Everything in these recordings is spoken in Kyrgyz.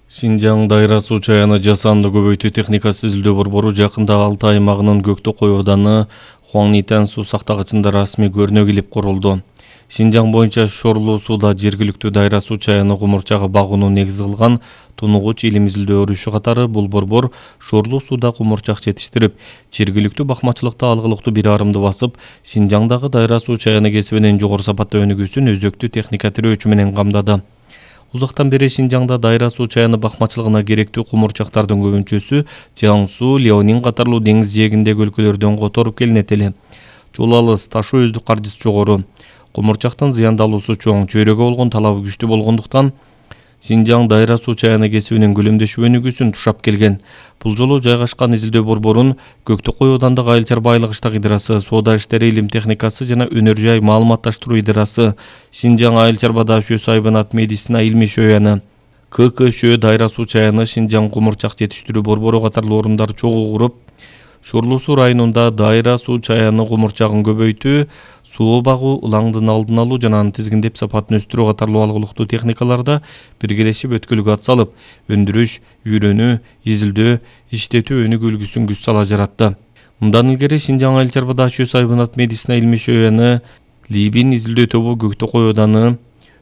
Синжаң дайра суу чаяны жасанды көбөйтүү техникасы изилдөө борбору жакында Алтай аймагынын Көктөкөй ауданы Хуаңнитен суу сактагычында расмий көрүнө килип курулду. Синжаң боюнча шорлуу сууда жергиликтүү дайра суу чаяны кумурчага багууну негиз кылган тунугуч илим изилдөө өрүшү катары бул борбор шорлуу сууда кумурчак жетиштирип, жергиликтүү бакмачылыкта алгылыктуу бир арымды басып, Синжаңдагы дайра суу чаяны кесибинин жогору сапаттуу өнүгүүсүн өзөктүү техника тирөөчү менен камдады. Узактан бери Синжаңда дайра суу чаяны бакмачылыгына керектүү кумурчактардын көбүнчөсү Jiangsu, Liaoning катарлуу деңиз жээгиндеги өлкөлөрдөн которуп келинет эле. Жол алыс, ташуу өздүк каржысы жогору. Кумурчактын зыяндалуусу чоң, чөйрөгө болгон талабы күчтүү болгондуктан Синжаң дайра суу чаяны кесибинин көлөмдөшүп өнүгүүсүн тушап келген. Бул жолу жайгашкан изилдөө борборун Көктөкөй аудандык айыл-чар байлык иштак идарасы, соода иштери илим техникасы жана өнөр жай маалыматташтыруу идарасы, Синжаң айыл-чар ШӨ Сайбанат медицина илмий шөяны, ККШ дайра суу чаяны Синжаң кумурчак жетиштирүү борбору катарлуу орундар чогуу куруп, Шорлуу суу районунда дайра суу чаяны кумурчагын көбөйтүү, суу багуу, ылаңдын алдын алуу жана аны тизгиндеп сапатын өстүрүү катарлуу алгылыктуу техникаларда биргелешип өткөлгө ат салып, өндүрүш, үйрөнүү, изилдөө, иштетүү өнүгүү үлгүсүн күч сала жаратты. Мындан илгери Синжаң айыл-чар ШӨ Сайбанат медицина илмий шөяны Либин изилдөө тобу Көктөкөй ауданы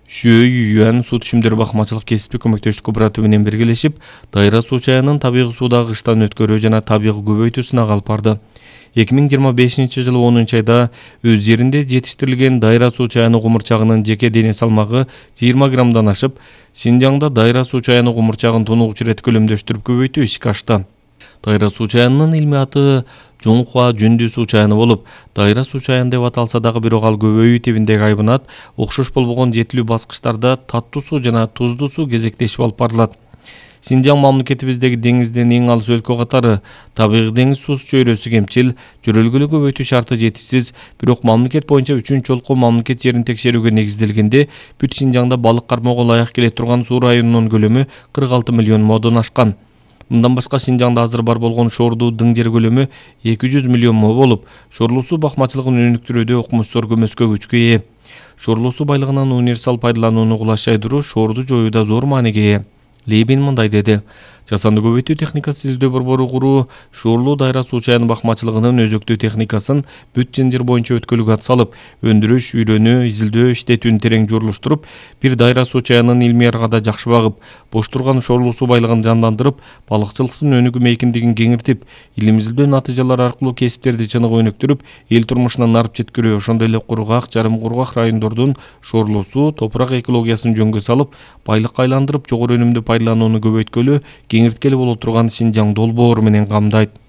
Юан суу түшүмдөр бакмачылык кесиптик көмөктөштүк кооперативы менен биргелешип, дайра суу чаянын табигый суудагы кыштан өткөрүү жана табигый көбөйтүү сынак алып барды. 2025-жылы 10-айда өз жеринде жетиштирилген дайра суу чаяны кумурчагынын жеке дене салмагы 20 граммдан ашып, Синжаңда дайра суу чаяны кумурчагын тунугуч ирет көлөмдөштүрүп көбөйтүү ишке ашты. Дайра суу чаянынын илмий аты Жуңхуа жүндүү суу чаяны болуп, дайра суу чаяны деп аталса дагы бирок ал көбөйүү тибиндеги айбынат, окшош болбогон жетилүү баскычтарда таттуу суу жана туздуу суу кезектешип алып барылат. Синжаң мамлекетибиздеги деңизден эң алыс өлкө катары табигый деңиз суусу чөйрөсү кемчил, жөрөлгөлүү көбөйтүү шарты жетишсиз, бирок мамлекет боюнча 3-жолку мамлекет жерин текшерүүгө негизделгенде бүт Синжаңда балык кармоого ылайык келе турган суу районунун көлөмү 46 миллион модон ашкан. Мындан башка Синжаңда азыр бар болгон шордуу дың жер көлөмү 200 миллион мо болуп, шорлуу суу бакмачылыгын өнүктүрүүдө окумуштор көмөскө күчкө ээ. Шорлуу суу байлыгынын универсал пайдаланууну кулаш жайдыруу шоорду жоюуда зор мааниге ээ. Лебин мындай деди: жасанды көбөйтүү техникасы изилдөө борбору куруу шорлуу дайра суу чаяны бакмачылыгынын өзөктүү техникасын бүт жер боюнча өткөлгө ат салып, өндүрүш, үйрөнүү, изилдөө, иштетүүнү терең журулуштуруп, бир дайра суу чаянын илмий аргада жакшы багып, бош турган шорлуу суу байлыгын жандандырып, балыкчылыктын өнүгүү мейкиндигин кеңиртип, илим изилдөө натыйжалары аркылуу кесиптерди чыныгы өнүктүрүп, эл турмушунан арып жеткирүү, ошондой эле кургак, жарым кургак райондордун шорлуу суу, топурак экологиясын жөнгө салып, байлыкка айландырып, жогору өнүмдүү пайдаланууну көбөйткөлү, кеңирткели боло турган Синжаң долбоору менен камдайт.